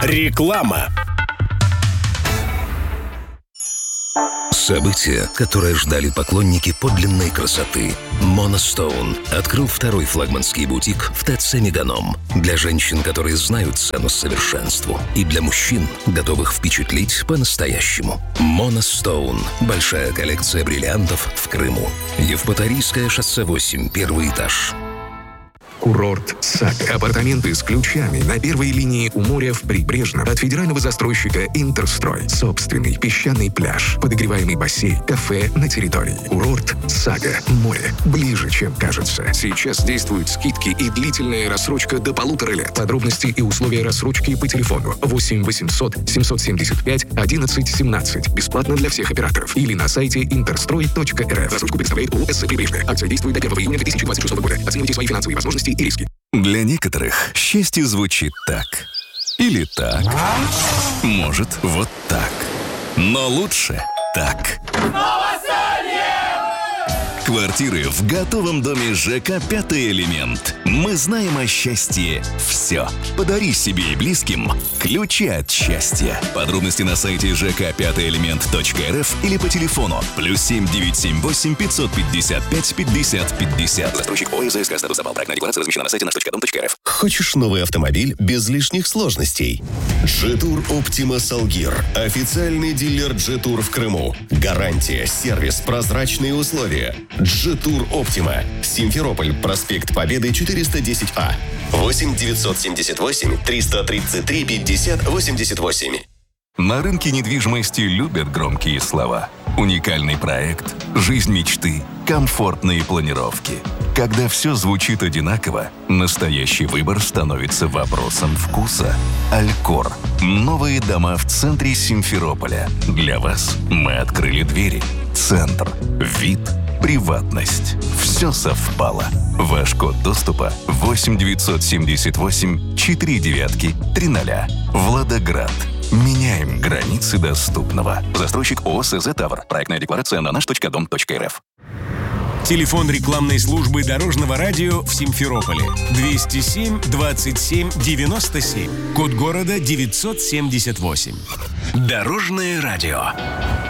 Реклама. Событие, которое ждали поклонники подлинной красоты. Monostone открыл второй флагманский бутик в ТЦ «Меганом». Для женщин, которые знают цену совершенству. И для мужчин, готовых впечатлить по-настоящему. Monostone. Большая коллекция бриллиантов в Крыму. Евпаторийское шоссе 8, первый этаж. Курорт «Сага». Апартаменты с ключами на первой линии у моря в Прибрежном от федерального застройщика «Интерстрой». Собственный песчаный пляж, подогреваемый бассейн, кафе на территории. Курорт «Сага». Море ближе, чем кажется. Сейчас действуют скидки и длительная рассрочка до 1,5 лет. Подробности и условия рассрочки по телефону 8 800 775 11 17. Бесплатно для всех операторов. Или на сайте interstroy.rf. Рассрочку представляет ООО «СС Прибрежная». Акция действует до 1 июня 2026 года. Оценивайте свои финансовые возможности и риски. Для некоторых счастье звучит так. Или так. Может, вот так. Но лучше так. Квартиры в готовом доме ЖК «Пятый элемент». Мы знаем о счастье все. Подари себе и близким ключи от счастья. Подробности на сайте жк5элемент.рф или по телефону +7 978 555 50 50. Застройщик ОССК «Статус Запал». Проектная декларация размещена на сайте наш.дом.рф. Хочешь новый автомобиль без лишних сложностей? G-Tour Optima Salguir. Официальный дилер G-Tour в Крыму. Гарантия, сервис, прозрачные условия. G-Tour Optima. Симферополь, проспект Победы, 410А. 8 978 333 50 88. На рынке недвижимости любят громкие слова. Уникальный проект, жизнь мечты, комфортные планировки. Когда все звучит одинаково, настоящий выбор становится вопросом вкуса. Алькор. Новые дома в центре Симферополя. Для вас мы открыли двери. Центр. Вид. Приватность. Все совпало. Ваш код доступа 8 978 4 девятки 30. Владоград. Меняем границы доступного. Застройщик ООО «СЗ Тавр». Проектная декларация на наш.дом.рф. Телефон рекламной службы Дорожного радио в Симферополе 207 27 97. Код города 978. Дорожное радио.